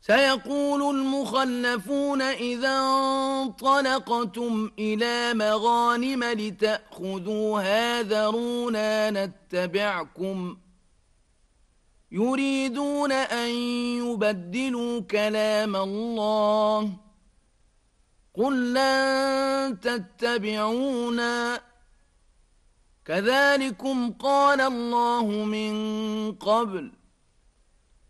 سيقول المخلفون إذا انطلقتم إلى مغانم لتأخذوها ذرونا نتبعكم يريدون أن يبدلوا كلام الله قل لن تتبعونا كذلكم قال الله من قبل